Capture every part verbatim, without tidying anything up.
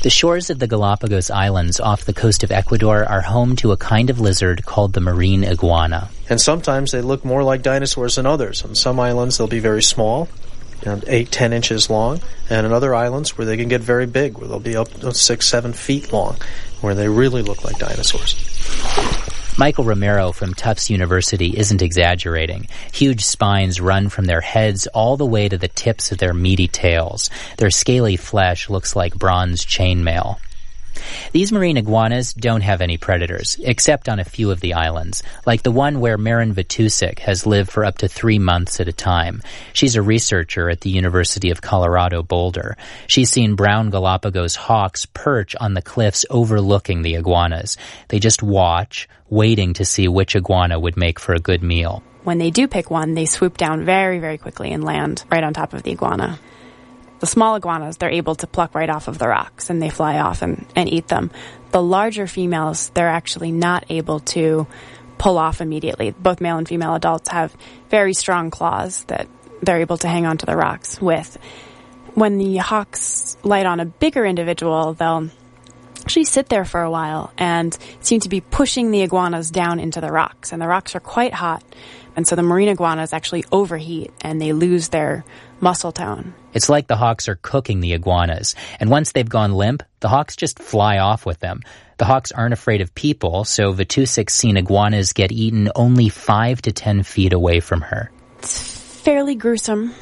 The shores of the Galapagos Islands off the coast of Ecuador are home to a kind of lizard called the marine iguana. And sometimes they look more like dinosaurs than others. On some islands they'll be very small, and eight, ten inches long, and on other islands where they can get very big, where they'll be up to six, seven feet long, where they really look like dinosaurs. Michael Romero from Tufts University isn't exaggerating. Huge spines run from their heads all the way to the tips of their meaty tails. Their scaly flesh looks like bronze chainmail. These marine iguanas don't have any predators, except on a few of the islands, like the one where Maren Vatusic has lived for up to three months at a time. She's a researcher at the University of Colorado Boulder. She's seen brown Galapagos hawks perch on the cliffs overlooking the iguanas. They just watch, waiting to see which iguana would make for a good meal. When they do pick one, they swoop down very, very quickly and land right on top of the iguana. The small iguanas, they're able to pluck right off of the rocks, and they fly off and, and eat them. The larger females, they're actually not able to pull off immediately. Both male and female adults have very strong claws that they're able to hang onto the rocks with. When the hawks light on a bigger individual, they'll actually sit there for a while and seem to be pushing the iguanas down into the rocks. And the rocks are quite hot, and so the marine iguanas actually overheat, and they lose their muscle tone. It's like the hawks are cooking the iguanas, and once they've gone limp, the hawks just fly off with them. The hawks aren't afraid of people, so Vatusic's seen iguanas get eaten only five to ten feet away from her. It's fairly gruesome.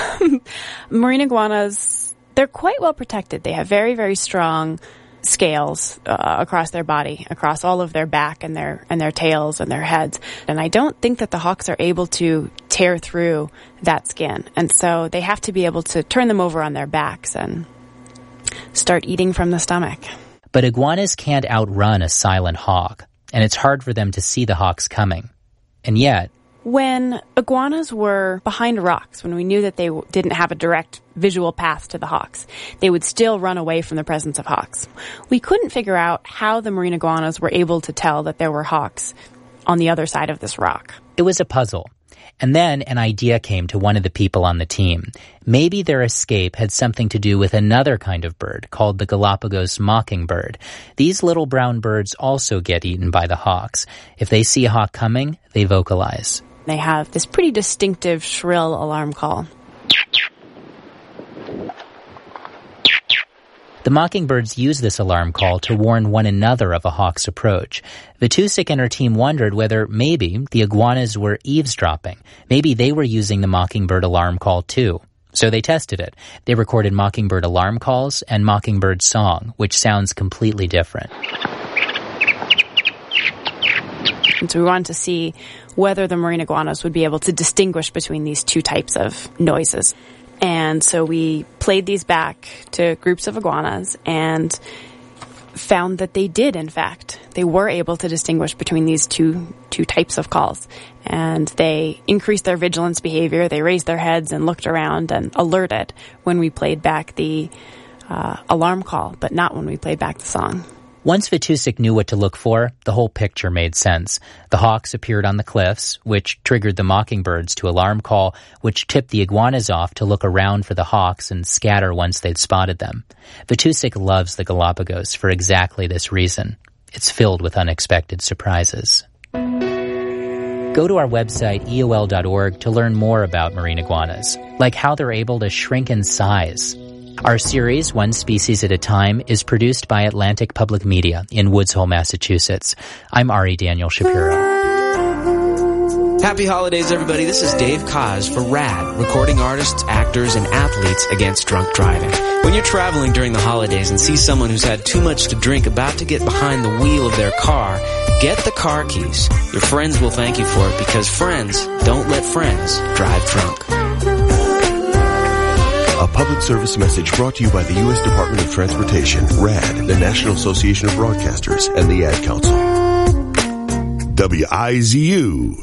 Marine iguanas, they're quite well protected. They have very, very strong scales uh, across their body, across all of their back and their and their tails and their heads. And I don't think that the hawks are able to tear through that skin. And so they have to be able to turn them over on their backs and start eating from the stomach. But iguanas can't outrun a silent hawk, and it's hard for them to see the hawks coming. And yet, when iguanas were behind rocks, when we knew that they w- didn't have a direct visual path to the hawks, they would still run away from the presence of hawks. We couldn't figure out how the marine iguanas were able to tell that there were hawks on the other side of this rock. It was a puzzle. And then an idea came to one of the people on the team. Maybe their escape had something to do with another kind of bird called the Galapagos mockingbird. These little brown birds also get eaten by the hawks. If they see a hawk coming, they vocalize. They have this pretty distinctive shrill alarm call. The mockingbirds use this alarm call to warn one another of a hawk's approach. Vatusic and her team wondered whether maybe the iguanas were eavesdropping. Maybe they were using the mockingbird alarm call too. So they tested it. They recorded mockingbird alarm calls and mockingbird song, which sounds completely different. And so we wanted to see whether the marine iguanas would be able to distinguish between these two types of noises. And so we played these back to groups of iguanas and found that they did, in fact. They were able to distinguish between these two two types of calls. And they increased their vigilance behavior. They raised their heads and looked around and alerted when we played back the uh, alarm call, but not when we played back the song. Once Vatusic knew what to look for, the whole picture made sense. The hawks appeared on the cliffs, which triggered the mockingbirds to alarm call, which tipped the iguanas off to look around for the hawks and scatter once they'd spotted them. Vatusic loves the Galapagos for exactly this reason. It's filled with unexpected surprises. Go to our website, E O L dot org, to learn more about marine iguanas, like how they're able to shrink in size. Our series, One Species at a Time, is produced by Atlantic Public Media in Woods Hole, Massachusetts. I'm Ari Daniel Shapiro. Happy holidays, everybody. This is Dave Koz for RAD, recording artists, actors, and athletes against drunk driving. When you're traveling during the holidays and see someone who's had too much to drink about to get behind the wheel of their car, get the car keys. Your friends will thank you for it because friends don't let friends drive drunk. A public service message brought to you by the U S Department of Transportation, RAD, the National Association of Broadcasters, and the Ad Council. W I Z U.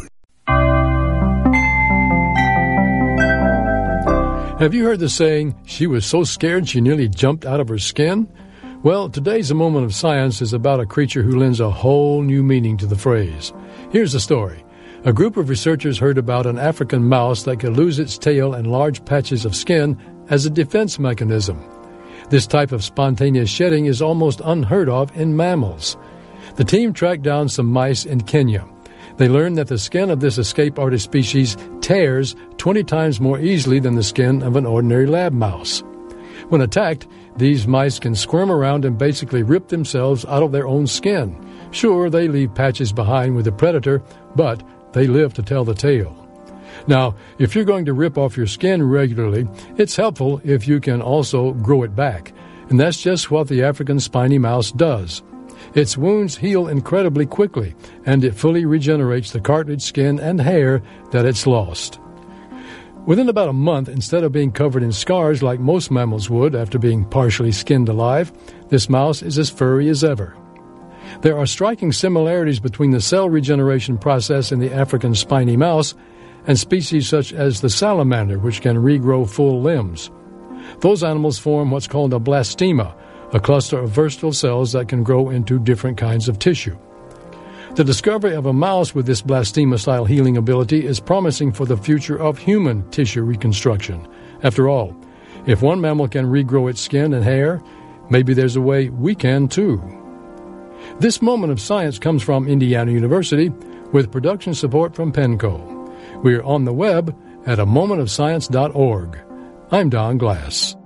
Have you heard the saying, she was so scared she nearly jumped out of her skin? Well, today's A Moment of Science is about a creature who lends a whole new meaning to the phrase. Here's the story. A group of researchers heard about an African mouse that could lose its tail and large patches of skin as a defense mechanism. This type of spontaneous shedding is almost unheard of in mammals. The team tracked down some mice in Kenya. They learned that the skin of this escape artist species tears twenty times more easily than the skin of an ordinary lab mouse. When attacked, these mice can squirm around and basically rip themselves out of their own skin. Sure, they leave patches behind with the predator, but they live to tell the tale. Now, if you're going to rip off your skin regularly, it's helpful if you can also grow it back. And that's just what the African spiny mouse does. Its wounds heal incredibly quickly, and it fully regenerates the cartilage, skin, and hair that it's lost. Within about a month, instead of being covered in scars like most mammals would after being partially skinned alive, this mouse is as furry as ever. There are striking similarities between the cell regeneration process in the African spiny mouse and species such as the salamander, which can regrow full limbs. Those animals form what's called a blastema, a cluster of versatile cells that can grow into different kinds of tissue. The discovery of a mouse with this blastema-style healing ability is promising for the future of human tissue reconstruction. After all, if one mammal can regrow its skin and hair, maybe there's a way we can too. This Moment of Science comes from Indiana University with production support from Penco. We're on the web at a moment of science dot org. I'm Don Glass.